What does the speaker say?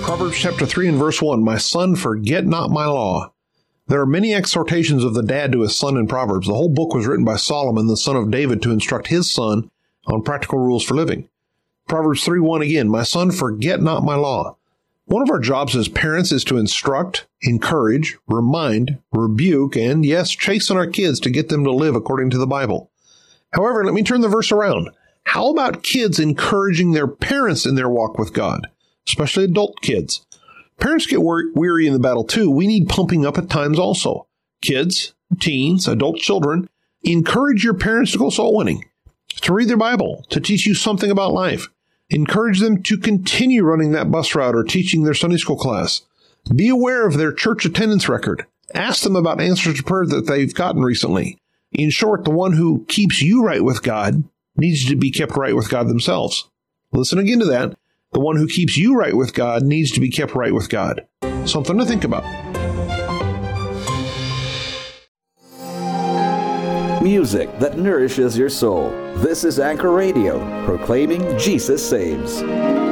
Proverbs chapter 3 and verse 1, "My son, forget not my law." There are many exhortations of the dad to his son in Proverbs. The whole book was written by Solomon, the son of David, to instruct his son on practical rules for living. Proverbs 3:1 again, "My son, forget not my law." One of our jobs as parents is to instruct, encourage, remind, rebuke, and yes, chasten our kids to get them to live according to the Bible. However, let me turn the verse around. How about kids encouraging their parents in their walk with God, especially adult kids? Parents get weary in the battle too. We need pumping up at times also. Kids, teens, adult children, encourage your parents to go soul winning, to read their Bible, to teach you something about life. Encourage them to continue running that bus route or teaching their Sunday school class. Be aware of their church attendance record. Ask them about answers to prayer that they've gotten recently. In short, the one who keeps you right with God needs to be kept right with God themselves. Listen again to that. The one who keeps you right with God needs to be kept right with God. Something to think about. Music that nourishes your soul. This is Anchor Radio, proclaiming Jesus saves.